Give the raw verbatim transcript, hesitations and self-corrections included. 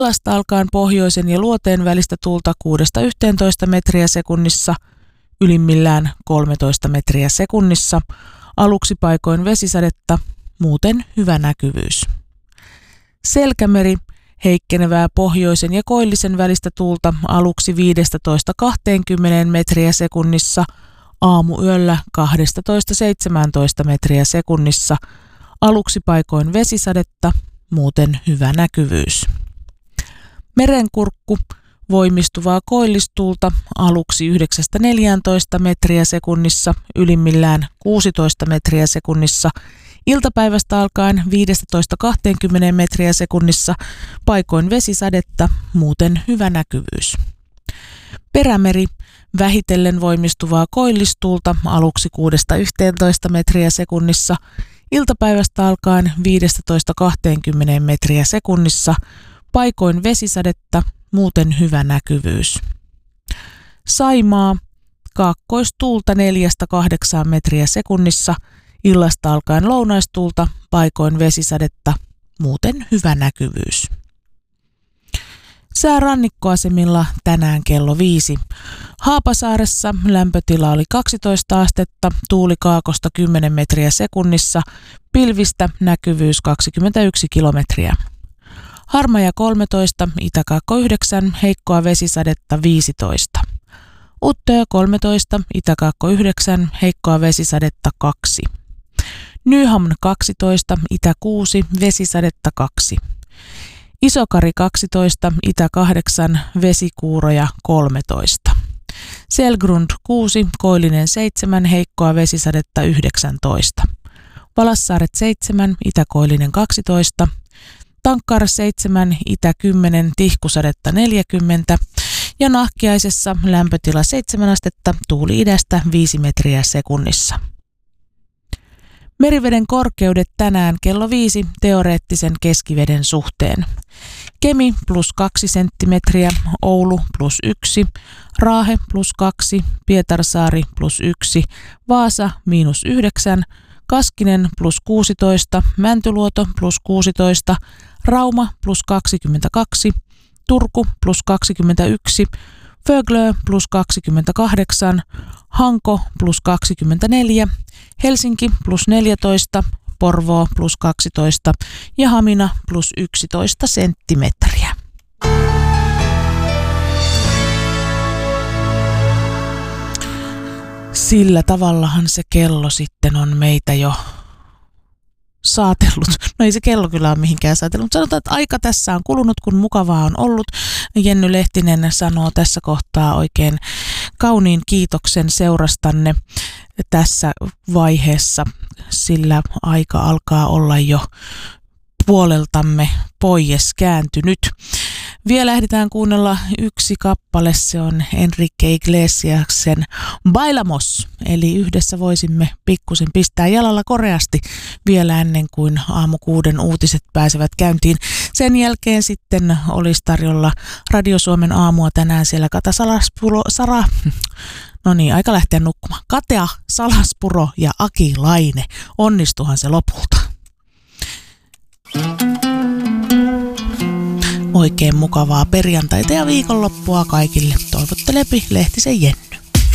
Illasta alkaen pohjoisen ja luoteen välistä tuulta kuudesta yhteentoista metriä sekunnissa, ylimmillään kolmetoista metriä sekunnissa, aluksi paikoin vesisadetta, muuten hyvä näkyvyys. Selkämeri, heikkenevää pohjoisen ja koillisen välistä tuulta aluksi viisitoista kaksikymmentä metriä sekunnissa, aamuyöllä kaksitoista seitsemäntoista metriä sekunnissa, aluksi paikoin vesisadetta, muuten hyvä näkyvyys. Merenkurkku, voimistuvaa koillistuulta aluksi yhdeksästä neljääntoista metriä sekunnissa, ylimmillään kuusitoista metriä sekunnissa, iltapäivästä alkaen viisitoista kaksikymmentä metriä sekunnissa, paikoin vesisadetta, muuten hyvä näkyvyys. Perämeri, vähitellen voimistuvaa koillistuulta aluksi kuudesta yhteentoista metriä sekunnissa, iltapäivästä alkaen viisitoista kaksikymmentä metriä sekunnissa, paikoin vesisadetta, muuten hyvä näkyvyys. Saimaa, kaakkoistuulta neljästä kahdeksaan metriä sekunnissa, illasta alkaen lounaistuulta, paikoin vesisadetta, muuten hyvä näkyvyys. Sää rannikkoasemilla tänään kello viisi. Haapasaaressa lämpötila oli kaksitoista astetta, tuuli kaakosta kymmenen metriä sekunnissa, pilvistä näkyvyys kaksikymmentäyksi kilometriä. Harmaja kolmetoista, Itäkaakko yhdeksän, heikkoa vesisadetta viisitoista. Uttöä kolmetoista, Itäkaakko yhdeksän, heikkoa vesisadetta kaksi. Nyhamn kaksitoista, Itä kuusi, vesisadetta kaksi. Isokari kaksitoista, Itä kahdeksan, vesikuuroja kolmetoista. Selgrund kuusi, Koillinen seitsemän, heikkoa vesisadetta yhdeksäntoista. Valassaaret seitsemän, Itä-Koillinen kaksitoista. Tankkaar seitsemän, Itä kymmenen, tihkusadetta neljäkymmentä ja Nahkiaisessa lämpötila seitsemän astetta, tuuli idästä viisi metriä sekunnissa. Meriveden korkeudet tänään kello viisi teoreettisen keskiveden suhteen. Kemi plus kaksi senttimetriä, Oulu plus yksi, Raahe plus kaksi, Pietarsaari plus yksi, Vaasa miinus yhdeksän, Kaskinen plus kuusitoista, Mäntyluoto plus kuusitoista, Rauma plus kaksikymmentäkaksi, Turku plus kaksikymmentäyksi, Föglö plus kaksikymmentäkahdeksan, Hanko plus kaksikymmentäneljä, Helsinki plus neljätoista, Porvoo plus kaksitoista ja Hamina plus yksitoista senttimetriä. Sillä tavallahan se kello sitten on meitä jo saatellut. No ei se kello kyllä ole mihinkään saatellut, mutta sanotaan, että aika tässä on kulunut, kun mukavaa on ollut. Jenny Lehtinen sanoo tässä kohtaa oikein kauniin kiitoksen seurastanne tässä vaiheessa, sillä aika alkaa olla jo puoleltamme pois kääntynyt. Vielä lähdetään kuunnella yksi kappale, se on Enrique Iglesiasen Bailamos, eli yhdessä voisimme pikkusen pistää jalalla koreasti vielä ennen kuin aamu kuuden uutiset pääsevät käyntiin. Sen jälkeen sitten olisi tarjolla Radio Suomen aamua tänään siellä Kata Salaspuro, Sara, no niin, aika lähteä nukkumaan. Katea Salaspuro ja Aki Laine, onnistuhan se lopulta. Oikein mukavaa perjantaita ja viikonloppua kaikille. Toivottelepi Lehtisen Jenni.